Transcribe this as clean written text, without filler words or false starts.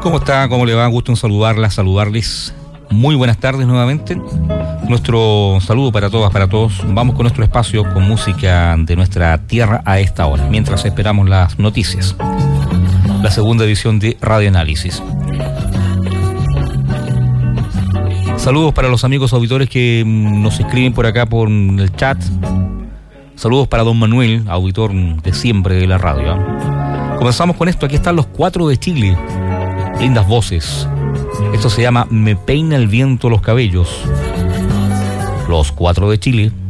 ¿Cómo está? ¿Cómo le va? Gusto en saludarles. Muy buenas tardes nuevamente. Nuestro saludo para todas, para todos. Vamos con nuestro espacio con música de nuestra tierra a esta hora, mientras esperamos las noticias. La segunda edición de Radio Análisis. Saludos para los amigos auditores que nos escriben por acá por el chat. Saludos para don Manuel, auditor de siempre de la radio. Comenzamos con esto. Aquí están los 4 de Chile. Lindas voces. Esto se llama Me peina el viento los cabellos. Los 4 de Chile.